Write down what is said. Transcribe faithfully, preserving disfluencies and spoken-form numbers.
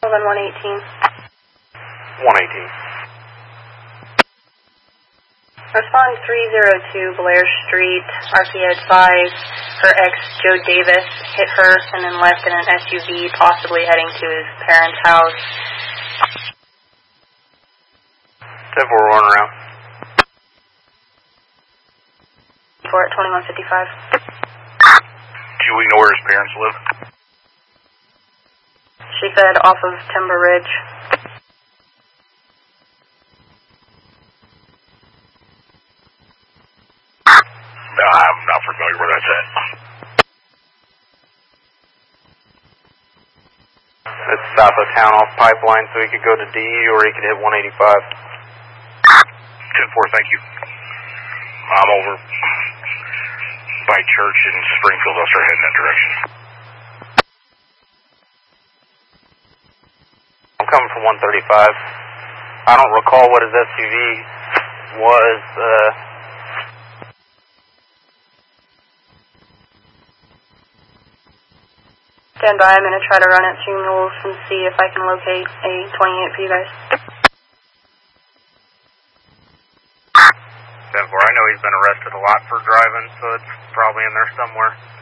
eleven one eighteen. one eighteen. Respond three zero two Blair Street, R P Ed five. Her ex, Joe Davis, hit her and then left in an S U V, possibly heading to his parents' house. ten four, one around. For at twenty-one fifty-five. Do we know where his parents live? She said off of Timber Ridge. No, I'm not familiar where that's at. It's south of town off Pipeline, so he could go to D or he could hit one eighty-five. ten four, thank you. I'm over by Church in Springfield. I'll start heading that direction. I'm coming from one thirty-five. I don't recall what his S U V was. Uh, Stand by, I'm going to try to run it through Mules and see if I can locate a twenty-eight for you guys. ten four, I know he's been arrested a lot for driving, so it's probably in there somewhere.